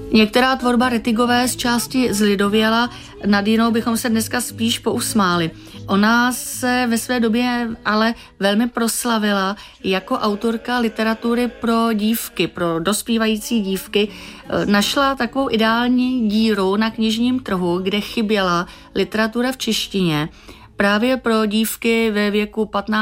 Některá tvorba Rettigové z části zlidověla, nad jinou bychom se dneska spíš pousmáli. Ona se ve své době ale velmi proslavila jako autorka literatury pro dívky, pro dospívající dívky. Našla takovou ideální díru na knižním trhu, kde chyběla literatura v češtině právě pro dívky ve věku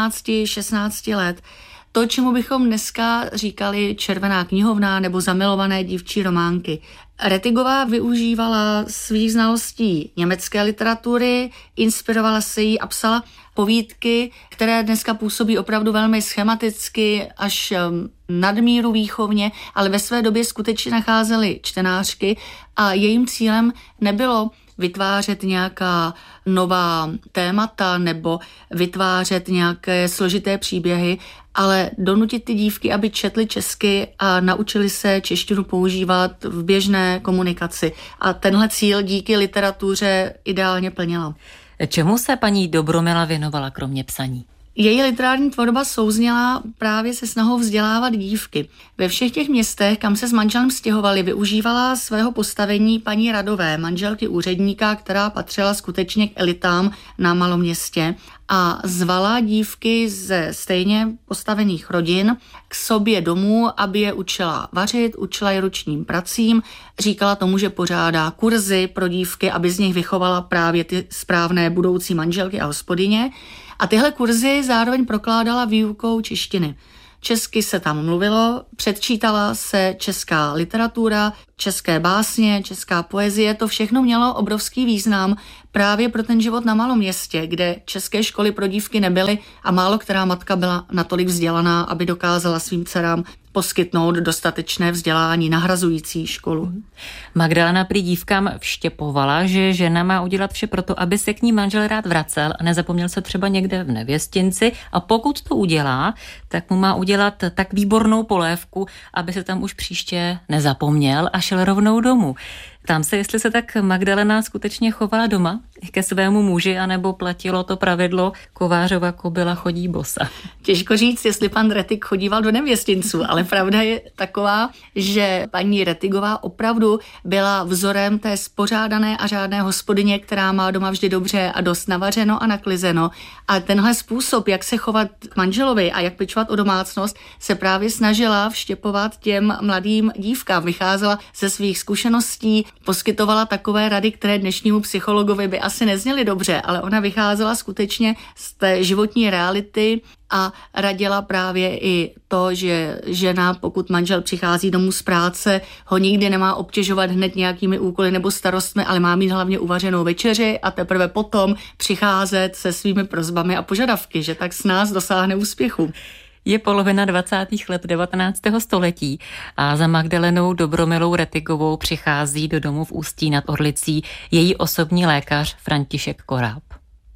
15-16 let. To, čemu bychom dneska říkali červená knihovna nebo zamilované dívčí románky. Rettigová využívala svých znalostí německé literatury, inspirovala se jí a psala povídky, které dneska působí opravdu velmi schematicky, až nadmíru výchovně, ale ve své době skutečně nacházely čtenářky a jejím cílem nebylo vytvářet nějaká nová témata nebo vytvářet nějaké složité příběhy, ale donutit ty dívky, aby četly česky a naučili se češtinu používat v běžné komunikaci. A tenhle cíl díky literatuře ideálně plnila. Čemu se paní Dobromila věnovala kromě psaní? Její literární tvorba souzněla právě se snahou vzdělávat dívky. Ve všech těch městech, kam se s manželem stěhovali, využívala svého postavení paní Radové, manželky úředníka, která patřila skutečně k elitám na Maloměstě a zvala dívky ze stejně postavených rodin k sobě domů, aby je učila vařit, učila je ručním pracím. Říkala tomu, že pořádá kurzy pro dívky, aby z nich vychovala právě ty správné budoucí manželky a hospodyně. A tyhle kurzy zároveň prokládala výukou češtiny. Česky se tam mluvilo, předčítala se česká literatura, české básně, česká poezie, to všechno mělo obrovský význam právě pro ten život na malom městě, kde české školy pro dívky nebyly a málo která matka byla natolik vzdělaná, aby dokázala svým dcerám poskytnout dostatečné vzdělání nahrazující školu. Magdalena prý dívkám vštěpovala, že žena má udělat vše proto, aby se k ní manžel rád vracel a nezapomněl se třeba někde v nevěstinci a pokud to udělá, tak mu má udělat tak výbornou polévku, aby se tam už příště nezapomněl a šel rovnou domů. Ptám se, jestli se tak Magdalena skutečně chovala doma ke svému muži, anebo platilo to pravidlo kovářova kobyla chodí bosa. Těžko říct, jestli pan Rettig chodíval do nevěstinců, ale pravda je taková, že paní Rettigová opravdu byla vzorem té spořádané a řádné hospodyně, která má doma vždy dobře a dost navařeno a naklizeno. A tenhle způsob, jak se chovat k manželovi a jak pečovat o domácnost, se právě snažila vštěpovat těm mladým dívkám. Vycházela ze svých zkušeností, poskytovala takové rady, které dnešnímu psychologovi by asi nezněly dobře, ale ona vycházela skutečně z té životní reality a radila právě i to, že žena, pokud manžel přichází domů z práce, ho nikdy nemá obtěžovat hned nějakými úkoly nebo starostmi, ale má mít hlavně uvařenou večeři a teprve potom přicházet se svými prosbami a požadavky, že tak s nás dosáhne úspěchu. Je polovina 20. let 19. století a za Magdalenou Dobromilou Rettigovou přichází do domu v Ústí nad Orlicí její osobní lékař František Koráb.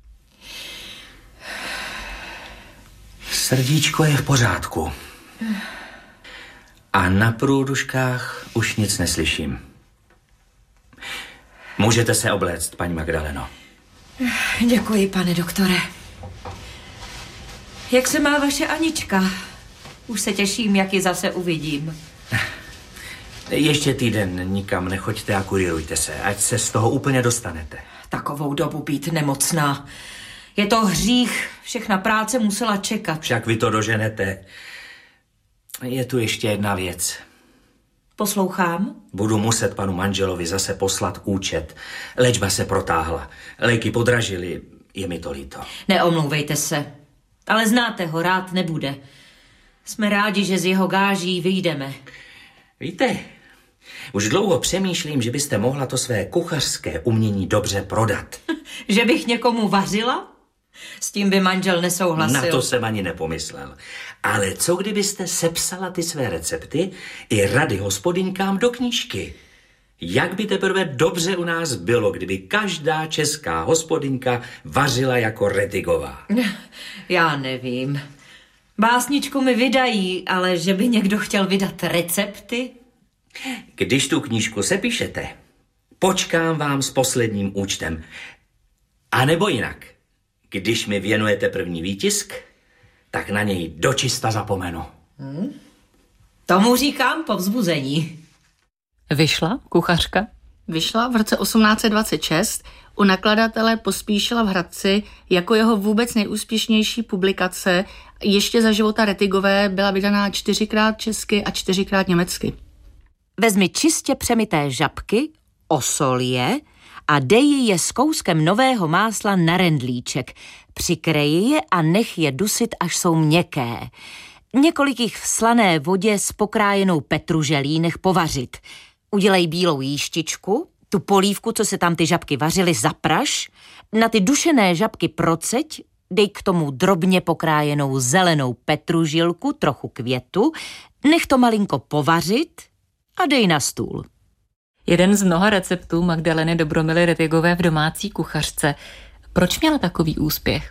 Srdíčko je v pořádku. A na průduškách už nic neslyším. Můžete se obléct, paní Magdaleno. Děkuji, pane doktore. Jak se má vaše Anička? Už se těším, jak ji zase uvidím. Ještě týden nikam nechoďte a kurírujte se, ať se z toho úplně dostanete. Takovou dobu být nemocná. Je to hřích, všechna práce musela čekat. Však vy to doženete. Je tu ještě jedna věc. Poslouchám? Budu muset panu manželovi zase poslat účet. Léčba se protáhla. Léky podražily, je mi to líto. Neomlouvejte se. Ale znáte ho, rád nebude. Jsme rádi, že z jeho gáží vyjdeme. Víte, už dlouho přemýšlím, že byste mohla to své kuchařské umění dobře prodat. Že bych někomu vařila? S tím by manžel nesouhlasil. Na to jsem ani nepomyslel. Ale co kdybyste sepsala ty své recepty i rady hospodyňkám do knížky? Jak by teprve dobře u nás bylo, kdyby každá česká hospodyňka vařila jako Rettigová? Já nevím. Básničku mi vydají, ale že by někdo chtěl vydat recepty? Když tu knížku sepíšete, počkám vám s posledním účtem. A nebo jinak, když mi věnujete první výtisk, tak na něj dočista zapomenu. Tomu říkám povzbuzení. Vyšla kuchařka? Vyšla v roce 1826 u nakladatele Pospíšila v Hradci jako jeho vůbec nejúspěšnější publikace. Ještě za života Rettigové byla vydaná 4krát česky a 4krát německy. Vezmi čistě přemyté žabky, osol je a dej je s kouskem nového másla na rendlíček. Přikreji je a nech je dusit, až jsou měkké. Několik jich v slané vodě s pokrájenou petruželí nech povařit. Udělej bílou jíštičku, tu polívku, co se tam ty žabky vařily, zapraš, na ty dušené žabky proceď, dej k tomu drobně pokrájenou zelenou petružilku, trochu květu, nech to malinko povařit a dej na stůl. Jeden z mnoha receptů Magdaleny Dobromily Rettigové v domácí kuchařce. Proč měla takový úspěch?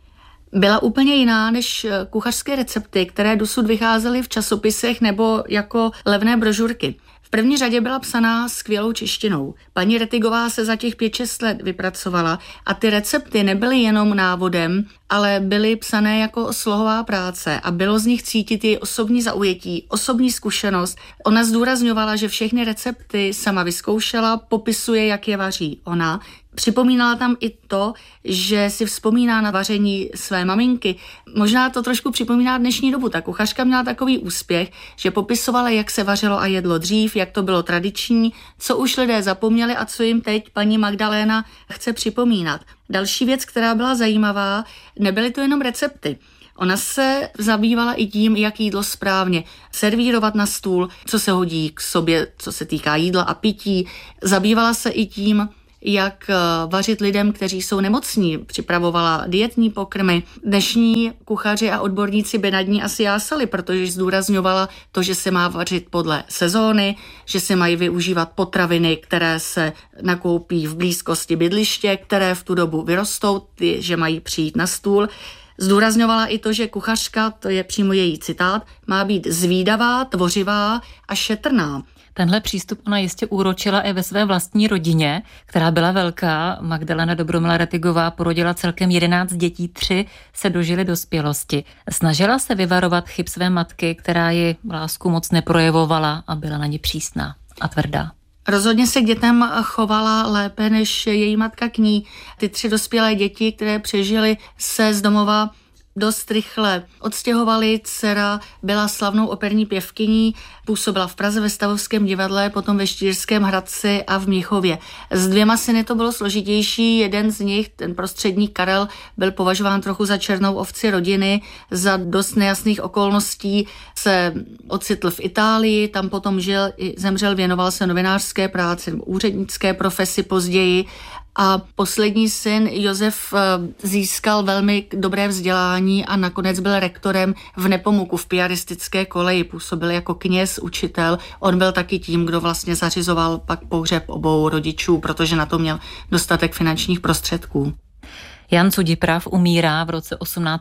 Byla úplně jiná než kuchařské recepty, které dosud vycházely v časopisech nebo jako levné brožurky. V první řadě byla psaná skvělou češtinou. Paní Rettigová se za těch 5-6 let vypracovala a ty recepty nebyly jenom návodem, ale byly psané jako slohová práce a bylo z nich cítit její osobní zaujetí, osobní zkušenost. Ona zdůrazňovala, že všechny recepty sama vyzkoušela, popisuje, jak je vaří ona. Připomínala tam i to, že si vzpomíná na vaření své maminky. Možná to trošku připomíná dnešní dobu. Ta kuchařka měla takový úspěch, že popisovala, jak se vařilo a jedlo dřív, jak to bylo tradiční, co už lidé zapomněli a co jim teď paní Magdalena chce připomínat. Další věc, která byla zajímavá, nebyly to jenom recepty. Ona se zabývala i tím, jak jídlo správně servírovat na stůl, co se hodí k sobě, co se týká jídla a pití. Zabývala se i tím, jak vařit lidem, kteří jsou nemocní. Připravovala dietní pokrmy. Dnešní kuchaři a odborníci by nad ní asi jásali, protože zdůrazňovala to, že se má vařit podle sezóny, že se mají využívat potraviny, které se nakoupí v blízkosti bydliště, které v tu dobu vyrostou, že mají přijít na stůl. Zdůrazňovala i to, že kuchařka, to je přímo její citát, má být zvídavá, tvořivá a šetrná. Tenhle přístup ona jistě úročila i ve své vlastní rodině, která byla velká. Magdalena Dobromila Rettigová porodila celkem 11 dětí, 3 se dožily dospělosti. Snažila se vyvarovat chyb své matky, která ji lásku moc neprojevovala a byla na ní přísná a tvrdá. Rozhodně se k dětem chovala lépe než její matka k ní. Ty 3 dospělé děti, které přežily, se z domova dost rychle odstěhovali. Dcera byla slavnou operní pěvkyní, působila v Praze ve Stavovském divadle, potom ve Štýrském Hradci a v Mnichově. S 2 syny to bylo složitější, jeden z nich, ten prostřední Karel, byl považován trochu za černou ovci rodiny, za dost nejasných okolností se ocitl v Itálii, tam potom žil, zemřel, věnoval se novinářské práci, úřednické profesi později. A poslední syn Josef získal velmi dobré vzdělání a nakonec byl rektorem v Nepomuku v piaristické koleji. Působil jako kněz, učitel. On byl taky tím, kdo vlastně zařizoval pak pohřeb obou rodičů, protože na to měl dostatek finančních prostředků. Jan Cudiprav umírá v roce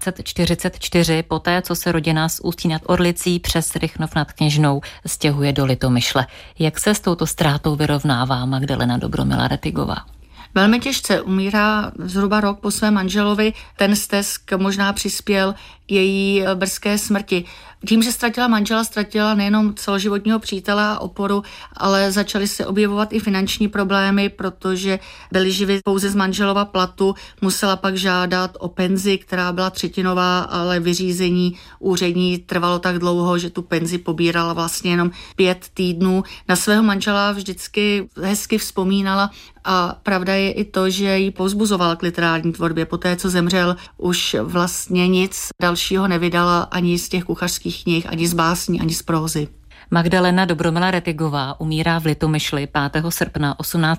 1844, poté co se rodina z Ústí nad Orlicí přes Rychnov nad Kněžnou stěhuje do Litomyšle. Jak se s touto ztrátou vyrovnává Magdalena Dobromila Rettigová? Velmi těžce, umírá zhruba rok po svém manželovi. Ten stesk možná přispěl její brzké smrti. Tím, že ztratila manžela, ztratila nejenom celoživotního přítele a oporu, ale začaly se objevovat i finanční problémy, protože byly živy pouze z manželova platu. Musela pak žádat o penzi, která byla 3tinová, ale vyřízení úřední trvalo tak dlouho, že tu penzi pobírala vlastně jenom 5 týdnů. Na svého manžela vždycky hezky vzpomínala a pravda je i to, že ji povzbuzoval k literární tvorbě. Poté, co zemřel, už vlastně nic dalšího nevydala ani z těch kuchařských knih, ani z básní, ani z prózy. Magdalena Dobromila Rettigová umírá v Litomyšli 5. srpna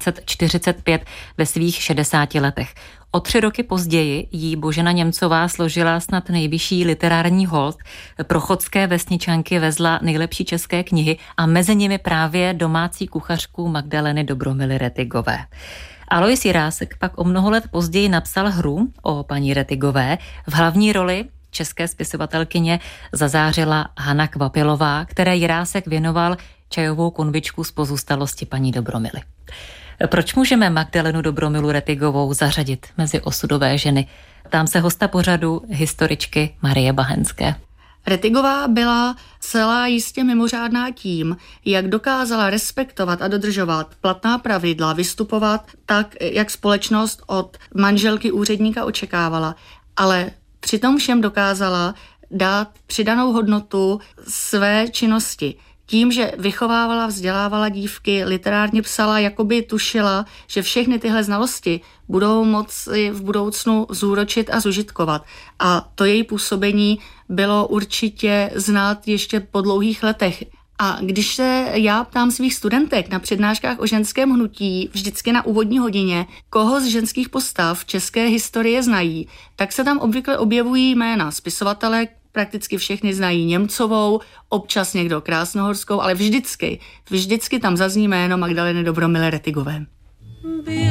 1845 ve svých 60 letech. O 3 roky později jí Božena Němcová složila snad nejvyšší literární hold. Pro chodské vesničanky vezla nejlepší české knihy a mezi nimi právě domácí kuchařku Magdaleny Dobromily Rettigové. Alois Jirásek pak o mnoho let později napsal hru o paní Rettigové. V hlavní roli české spisovatelkyně zazářila Hana Kvapilová, které Jirásek věnoval čajovou konvičku z pozůstalosti paní Dobromily. Proč můžeme Magdalenu Dobromilu Rettigovou zařadit mezi osudové ženy? Ptám se hosta pořadu, historičky Marie Bahenské. Rettigová byla celá jistě mimořádná tím, jak dokázala respektovat a dodržovat platná pravidla, vystupovat tak, jak společnost od manželky úředníka očekávala, ale přitom všem dokázala dát přidanou hodnotu své činnosti. Tím, že vychovávala, vzdělávala dívky, literárně psala, jakoby tušila, že všechny tyhle znalosti budou moci v budoucnu zúročit a zužitkovat. A to její působení bylo určitě znát ještě po dlouhých letech. A když se já ptám svých studentek na přednáškách o ženském hnutí, vždycky na úvodní hodině, koho z ženských postav české historie znají, tak se tam obvykle objevují jména spisovatelek, prakticky všechny znají Němcovou, občas někdo Krásnohorskou, ale vždycky tam zazní jméno Magdaleny Dobromile Rettigové.